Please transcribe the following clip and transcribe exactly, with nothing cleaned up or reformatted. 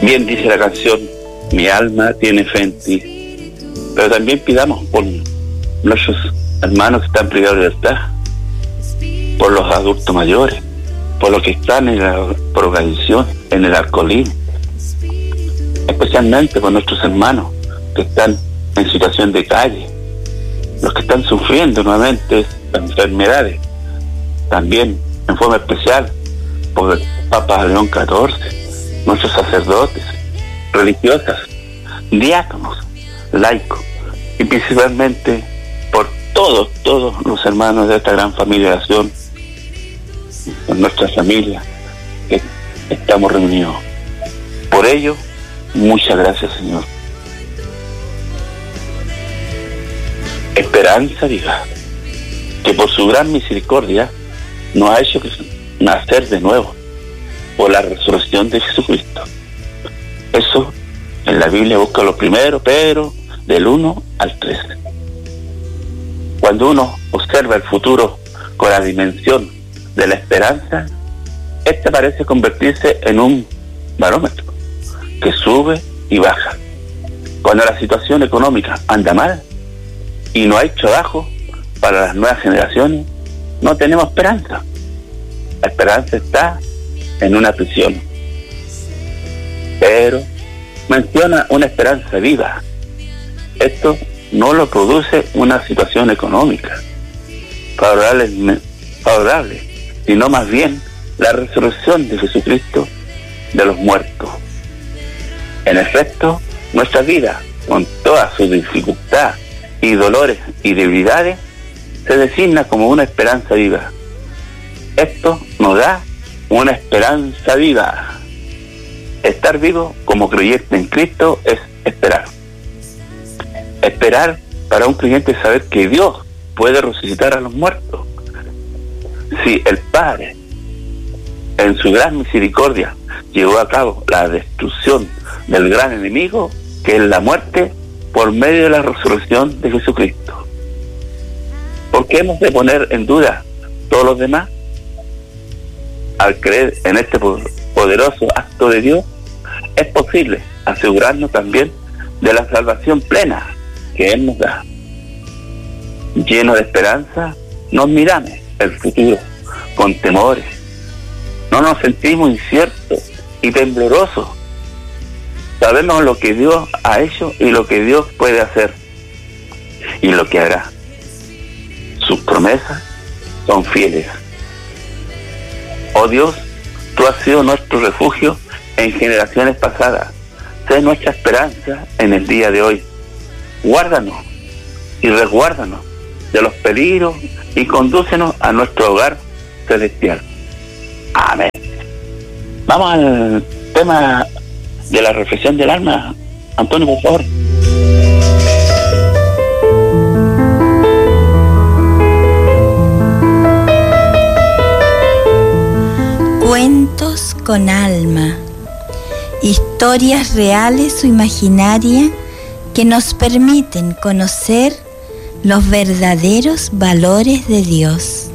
Bien dice la canción, mi alma tiene fe en ti. Pero también pidamos por nuestros hermanos que están privados de libertad, por los adultos mayores, por los que están en la drogadicción, en el alcoholismo, especialmente por nuestros hermanos que están en situación de calle, los que están sufriendo nuevamente enfermedades, también en forma especial por el Papa León catorce, nuestros sacerdotes, religiosas, diáconos, laicos, y principalmente por todos, todos los hermanos de esta gran familia de oración, por nuestra familia que estamos reunidos. Por ello, muchas gracias, Señor. Esperanza viva, que por su gran misericordia nos ha hecho nacer de nuevo por la resurrección de Jesucristo. Eso en la Biblia busca lo primero, pero del uno al trece. Cuando uno observa el futuro con la dimensión de la esperanza, este parece convertirse en un barómetro que sube y baja. Cuando la situación económica anda mal y no hay trabajo para las nuevas generaciones, no tenemos esperanza. La esperanza está en una prisión. Pero menciona una esperanza viva. Esto no lo produce una situación económica favorable, favorable, sino más bien la resurrección de Jesucristo de los muertos. En efecto, nuestra vida, con toda su dificultad y dolores y debilidades, se designa como una esperanza viva. Esto nos da una esperanza viva. Estar vivo como creyente en Cristo es esperar. Esperar para un creyente es saber que Dios puede resucitar a los muertos. Si el Padre, en su gran misericordia, llevó a cabo la destrucción del gran enemigo, que es la muerte, por medio de la resurrección de Jesucristo, ¿por qué hemos de poner en duda todos los demás? Al creer en este poderoso acto de Dios, es posible asegurarnos también de la salvación plena que Él nos da. Lleno de esperanza, nos miramos el futuro con temores. No nos sentimos inciertos y temblorosos. Sabemos lo que Dios ha hecho y lo que Dios puede hacer y lo que hará. Sus promesas son fieles. Oh Dios, tú has sido nuestro refugio en generaciones pasadas. Sé nuestra esperanza en el día de hoy. Guárdanos y resguárdanos de los peligros y condúcenos a nuestro hogar celestial. Amén. Vamos al tema de la reflexión del alma. Antonio, por favor. Cuentos con alma. Historias reales o imaginarias que nos permiten conocer los verdaderos valores de Dios.